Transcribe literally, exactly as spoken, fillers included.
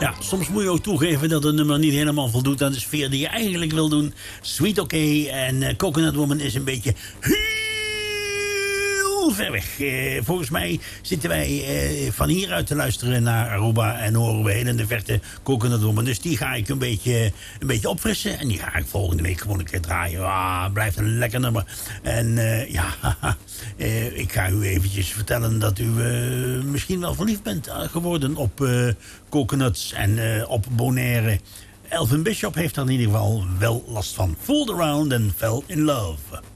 Ja, soms moet je ook toegeven dat een nummer niet helemaal voldoet aan de sfeer die je eigenlijk wil doen. Sweet OK en uh, Coconut Woman is een beetje heel ver weg. Uh, volgens mij zitten wij uh, van hieruit te luisteren naar Aruba en horen we heel in de verte Coconut Woman. Dus die ga ik een beetje, een beetje opfrissen en die ga ik volgende week gewoon een keer draaien. Ah, blijft een lekker nummer. En uh, ja, uh, ik ga u eventjes vertellen dat u uh, misschien wel verliefd bent geworden op uh, coconuts en uh, op Bonaire. Elvin Bishop heeft er in ieder geval wel last van. Fooled around and fell in love.